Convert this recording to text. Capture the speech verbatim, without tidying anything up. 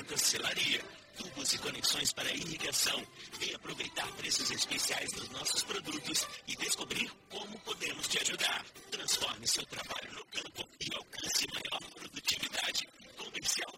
Selaria, tubos e conexões para irrigação. Vem aproveitar preços especiais dos nossos produtos e descobrir como podemos te ajudar. Transforme seu trabalho no campo e alcance maior produtividade. Comercial